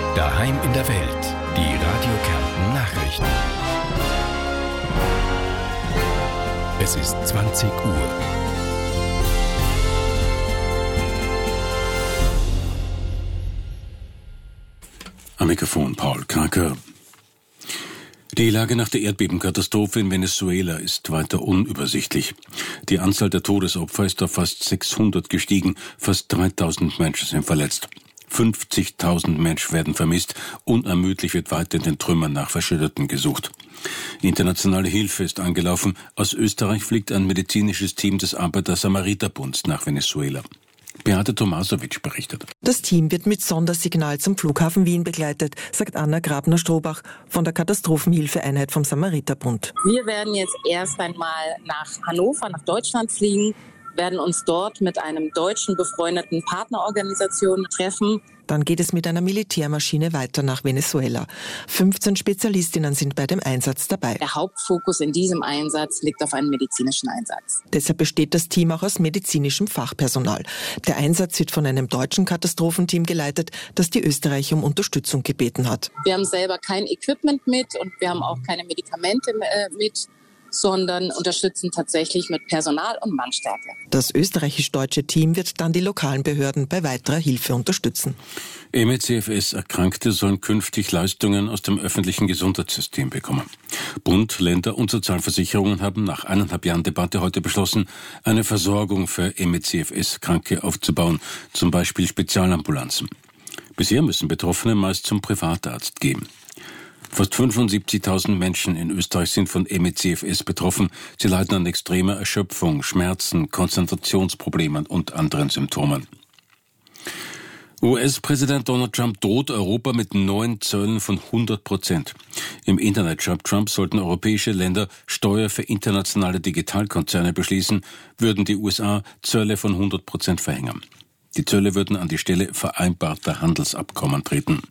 Daheim in der Welt. Die Radio Kärnten Nachrichten. Es ist 20 Uhr. Am Mikrofon Paul Kraker. Die Lage nach der Erdbebenkatastrophe in Venezuela ist weiter unübersichtlich. Die Anzahl der Todesopfer ist auf fast 600 gestiegen, fast 3000 Menschen sind verletzt. 50.000 Menschen werden vermisst, unermüdlich wird weiter in den Trümmern nach Verschütteten gesucht. Internationale Hilfe ist angelaufen, aus Österreich fliegt ein medizinisches Team des Arbeiter-Samariter-Bunds nach Venezuela. Beate Tomasowitsch berichtet. Das Team wird mit Sondersignal zum Flughafen Wien begleitet, sagt Anna Grabner-Strohbach von der Katastrophenhilfeeinheit vom Samariterbund. Wir werden jetzt erst einmal nach Hannover, nach Deutschland fliegen, werden uns dort mit einem deutschen befreundeten Partnerorganisation treffen. Dann geht es mit einer Militärmaschine weiter nach Venezuela. 15 Spezialistinnen sind bei dem Einsatz dabei. Der Hauptfokus in diesem Einsatz liegt auf einem medizinischen Einsatz. Deshalb besteht das Team auch aus medizinischem Fachpersonal. Der Einsatz wird von einem deutschen Katastrophenteam geleitet, das die Österreicher um Unterstützung gebeten hat. Wir haben selber kein Equipment mit und wir haben auch keine Medikamente mit, sondern unterstützen tatsächlich mit Personal und Mannstärke. Das österreichisch-deutsche Team wird dann die lokalen Behörden bei weiterer Hilfe unterstützen. ME/CFS-Erkrankte sollen künftig Leistungen aus dem öffentlichen Gesundheitssystem bekommen. Bund, Länder und Sozialversicherungen haben nach 1,5 Jahren Debatte heute beschlossen, eine Versorgung für ME/CFS-Kranke aufzubauen, zum Beispiel Spezialambulanzen. Bisher müssen Betroffene meist zum Privatarzt gehen. Fast 75.000 Menschen in Österreich sind von ME/CFS betroffen. Sie leiden an extremer Erschöpfung, Schmerzen, Konzentrationsproblemen und anderen Symptomen. US-Präsident Donald Trump droht Europa mit neuen Zöllen von 100%. Im Internet schreibt Trump, sollten europäische Länder Steuer für internationale Digitalkonzerne beschließen, würden die USA Zölle von 100% verhängen. Die Zölle würden an die Stelle vereinbarter Handelsabkommen treten.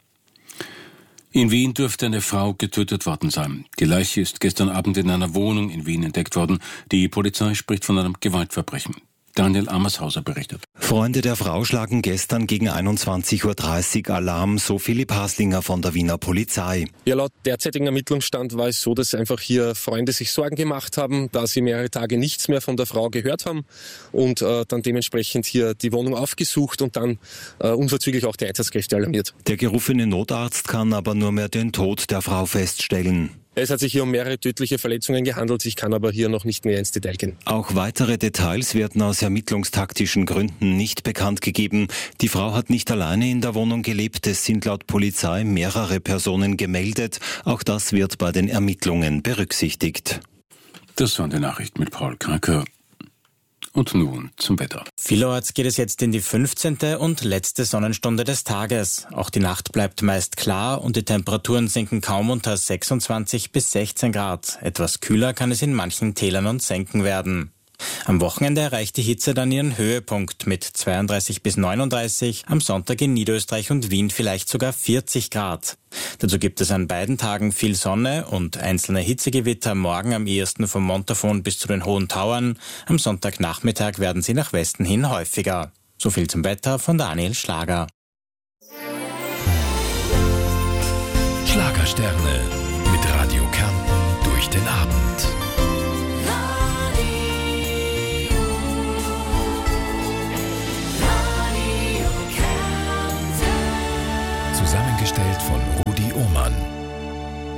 In Wien dürfte eine Frau getötet worden sein. Die Leiche ist gestern Abend in einer Wohnung in Wien entdeckt worden. Die Polizei spricht von einem Gewaltverbrechen. Daniel Amershauser berichtet. Freunde der Frau schlagen gestern gegen 21.30 Uhr Alarm, so Philipp Haslinger von der Wiener Polizei. Ja, laut derzeitigem Ermittlungsstand war es so, dass einfach hier Freunde sich Sorgen gemacht haben, da sie mehrere Tage nichts mehr von der Frau gehört haben und dann dementsprechend hier die Wohnung aufgesucht und dann unverzüglich auch die Einsatzkräfte alarmiert. Der gerufene Notarzt kann aber nur mehr den Tod der Frau feststellen. Es hat sich hier um mehrere tödliche Verletzungen gehandelt. Ich kann aber hier noch nicht mehr ins Detail gehen. Auch weitere Details werden aus ermittlungstaktischen Gründen nicht bekannt gegeben. Die Frau hat nicht alleine in der Wohnung gelebt. Es sind laut Polizei mehrere Personen gemeldet. Auch das wird bei den Ermittlungen berücksichtigt. Das waren die Nachrichten mit Paul Kraker. Und nun zum Wetter. Vielerorts geht es jetzt in die 15. und letzte Sonnenstunde des Tages. Auch die Nacht bleibt meist klar und die Temperaturen sinken kaum unter 26 bis 16 Grad. Etwas kühler kann es in manchen Tälern und Senken werden. Am Wochenende erreicht die Hitze dann ihren Höhepunkt mit 32 bis 39, am Sonntag in Niederösterreich und Wien vielleicht sogar 40 Grad. Dazu gibt es an beiden Tagen viel Sonne und einzelne Hitzegewitter, morgen am ehesten vom Montafon bis zu den Hohen Tauern. Am Sonntagnachmittag werden sie nach Westen hin häufiger. So viel zum Wetter von Daniel Schlager. Schlagersterne mit Radio Kärnten durch den Abend. Zusammengestellt von Rudi Ohmann.